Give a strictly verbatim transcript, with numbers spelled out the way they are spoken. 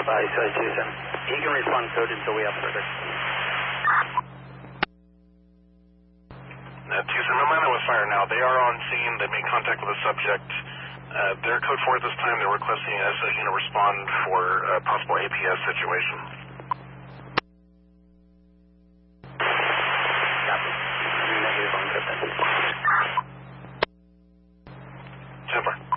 Body side Tucson. He can respond code until we have further. Uh, Tucson, I'm on with fire now. They are on scene. They made contact with the subject. Uh, their code four at this time, they're requesting S O unit respond for a possible A P S situation. Copy. Negative on code then. ten four.